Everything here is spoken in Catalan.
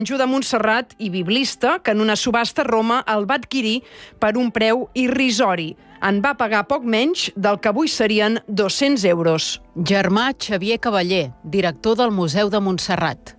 Monjo de Montserrat i biblista que en una subhasta a Roma el va adquirir per un preu irrisori. En va pagar poc menys del que avui serien 200 euros. Germà Xavier Cavaller, director del Museu de Montserrat.